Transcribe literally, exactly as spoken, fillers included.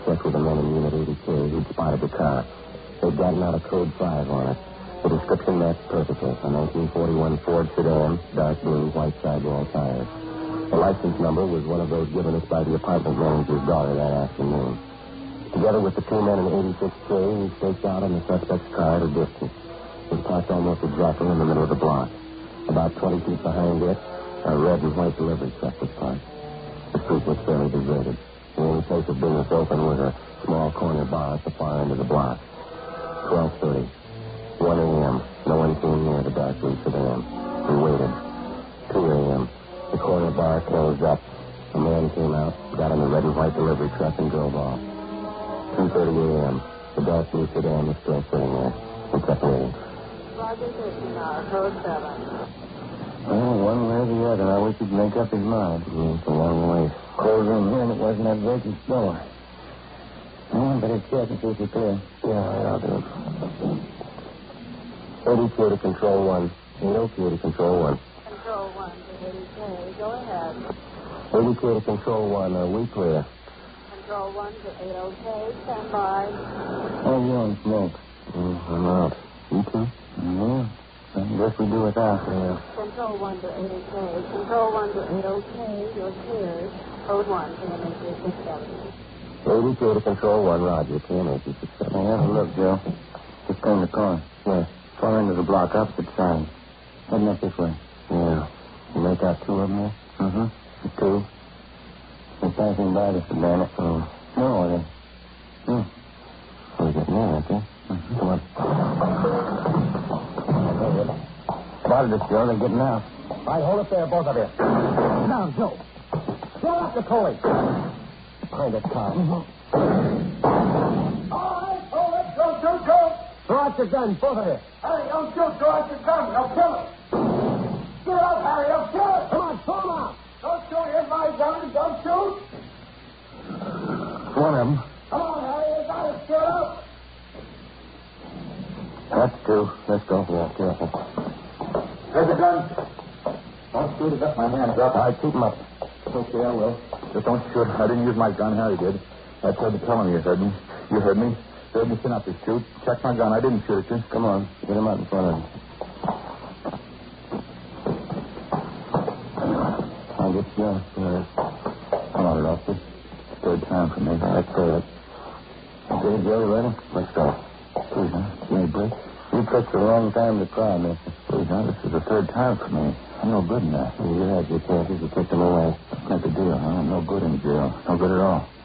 Checked with the men in Unit eighty K who'd spotted the car. They'd gotten out a code five on it. The description matched perfectly. A nineteen forty-one Ford sedan, dark blue, white sidewall tires. The license number was one of those given us by the apartment manager's daughter that afternoon. Together with the two men in eighty-six K, we staked out on the suspect's car at a distance. It was parked almost exactly in the middle of the block. About twenty feet behind it, a red and white delivery truck was parked. The street was fairly deserted. The only place of business open was a small corner bar at the far end of the block. twelve thirty. one a.m. No one came near the dark blue sedan. We waited. two a.m. The corner bar closed up. A man came out, got in the red and white delivery truck, and drove off. two thirty a.m. The dark blue sedan was still sitting there. We kept waiting. Roger fifteen hour, code seven. Well, one way or the other, I wish he'd make up his mind. Yeah, it's a long way. Closed in here, and it wasn't that vacant door. Well, better check and see if you're clear. Yeah, all right, I'll do it. eighty-two to control one. eighty-two to control one. Control one to eighty K. Go ahead. eighty-two to control one. Are we clear? Control one to eighty K. Stand by. Oh, you don't smoke. Mm, I'm out. You too? Yeah. I guess we do without. Yeah. Control one to eighty K. Control one to eighty K. You're cleared. Code one to M H six seven. eighty-two to control one. Roger. K M H six seven. Hey, have a look, Joe. Just turn the corner. Where? Far end of the block, opposite side. Heading up this way. Yeah. You make out two of them there? Mm-hmm. The two. They're passing by the sedan. Oh. No, they... Hmm. They're getting there, aren't they? Mm-hmm. Come on. Spotted us, Joe. They're getting out. All right, hold it there, both of you. Sit down, Joe. Get up the Coley. Hold it, Carl. Mm-hmm. All right, hold it. Don't shoot, Joe. Throw out your gun, both of you. Harry, don't shoot. Throw out your gun. I'll kill him. Get up, Harry. I'll kill him. Come on, pull him out. Don't shoot. Here's my gun. Don't shoot. One of them. Come on, Harry. You got it. Get up. That's two. Let's go. Yeah, careful. There's the gun. Don't shoot. I got my hands up. All right, keep them up. Okay, I will. Just don't shoot. I didn't use my gun. Harry did. I tried to tell him you heard me. You heard me. You heard me sit up to shoot. Check my gun. I didn't shoot at you. Come on. Get him out in front of him. I'll get you out. Right. Come on, Ralphie. Third time for me. Let's do it. Okay, Joe, you ready? Let's go. Please, huh? May break? You picked the wrong time to try, mister. Please, huh? This is the third time for me. I'm no good in that. You had your chances. You took them away. That's not the deal, huh? I'm no good in jail. No good at all.